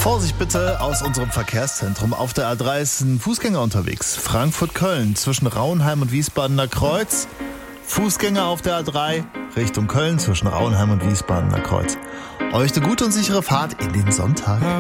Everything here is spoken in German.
Vorsicht bitte aus unserem Verkehrszentrum. Auf der A3 ist ein Fußgänger unterwegs. Frankfurt-Köln zwischen Rauenheim und Wiesbadener Kreuz. Fußgänger auf der A3 Richtung Köln zwischen Rauenheim und Wiesbadener Kreuz. Euch eine gute und sichere Fahrt in den Sonntag.